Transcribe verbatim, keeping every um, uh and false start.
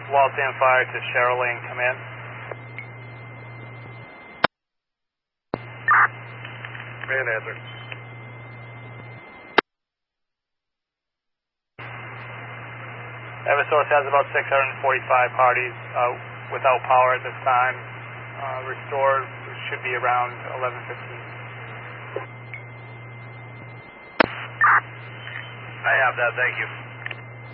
Waltham Fire to Cheryl Lane, come in. Man answer. Eversource has about six hundred forty-five parties uh, without power at this time. Uh, restored should be around eleven fifteen. I have that, thank you.